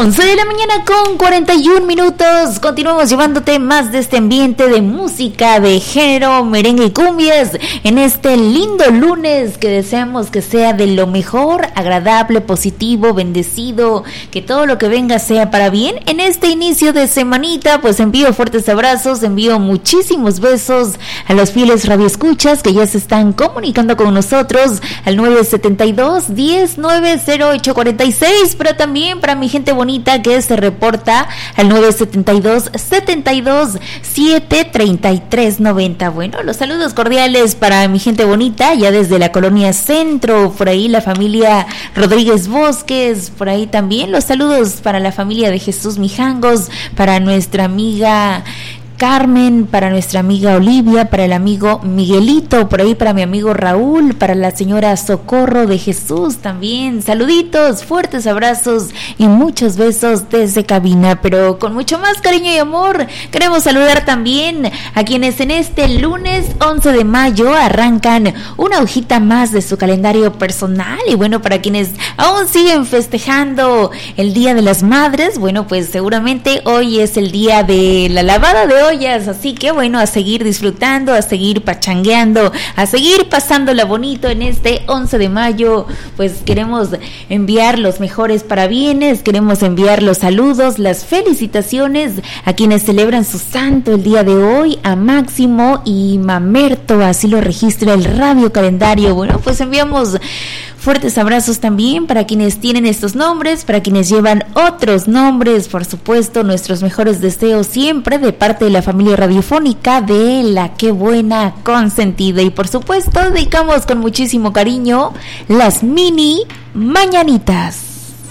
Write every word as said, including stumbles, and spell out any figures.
once de la mañana con cuarenta y un minutos. Continuamos llevándote más de este ambiente de música de género, merengue y cumbias en este lindo lunes que deseamos que sea de lo mejor, agradable, positivo, bendecido, que todo lo que venga sea para bien. En este inicio de semanita, pues envío fuertes abrazos, envío muchísimos besos a los fieles radioescuchas que ya se están comunicando con nosotros al nueve siete dos, diez, nueve cero ocho cuarenta y seis, pero también para mi gente bonita que se reporta al nueve siete dos, setenta y dos, siete, treinta y tres noventa. Bueno, los saludos cordiales para mi gente bonita, ya desde la colonia Centro, por ahí la familia Rodríguez Bosques, por ahí también los saludos para la familia de Jesús Mijangos, para nuestra amiga Carmen, para nuestra amiga Olivia, para el amigo Miguelito, por ahí para mi amigo Raúl, para la señora Socorro de Jesús también. Saluditos, fuertes abrazos y muchos besos desde cabina, pero con mucho más cariño y amor. Queremos saludar también a quienes en este lunes once de mayo arrancan una hojita más de su calendario personal, y bueno, para quienes aún siguen festejando el Día de las Madres, bueno, pues seguramente hoy es el día de la lavada de ollas, así que bueno, a seguir disfrutando, a seguir pachangueando, a seguir pasándola bonito en este once de mayo. Pues queremos enviar los mejores parabienes, queremos enviar los saludos, las felicitaciones a quienes celebran su santo el día de hoy, a Máximo y Mamerto, así lo registra el radio calendario. Bueno, pues enviamos fuertes abrazos también para quienes tienen estos nombres, para quienes llevan otros nombres, por supuesto, nuestros mejores deseos siempre de parte de la familia radiofónica de La Qué Buena Consentida. Y por supuesto, dedicamos con muchísimo cariño las mini mañanitas.